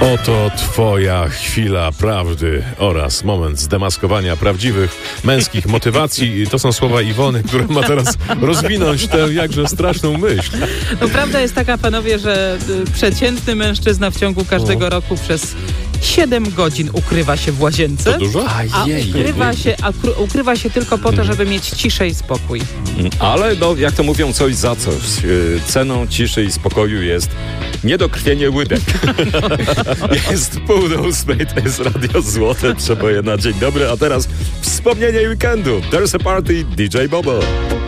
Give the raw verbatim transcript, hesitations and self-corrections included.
Oto twoja chwila prawdy oraz moment zdemaskowania prawdziwych męskich motywacji. To są słowa Iwony, która ma teraz rozwinąć tę jakże straszną myśl. No prawda jest taka, panowie, że y, przeciętny mężczyzna w ciągu każdego o. roku przez siedem godzin ukrywa się w łazience. To dużo? A ukrywa się, a ukrywa się tylko po to, żeby mieć ciszę i spokój. Ale no, jak to mówią, coś za coś. Ceną ciszy i spokoju jest niedokrwienie łydek. Jest pół do ósmej, to jest Radio Złote Przeboje na dzień dobry, a teraz wspomnienie weekendu. There's a party, D J Bobo.